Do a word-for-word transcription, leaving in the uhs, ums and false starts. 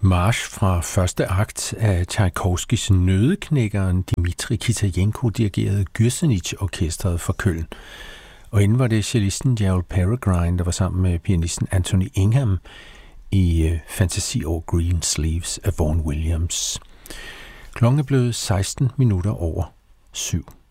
March fra første akt af Tchaikovskis Nøddeknækkeren Dmitri Kitajenko dirigerede Gürzenich-orkestret for Køln. Og inden var det cellisten Gerald Peregrine, der var sammen med pianisten Anthony Ingham i uh, Fantasy over Green Sleeves af Vaughan Williams. Klokken er blevet seksten minutter over syv.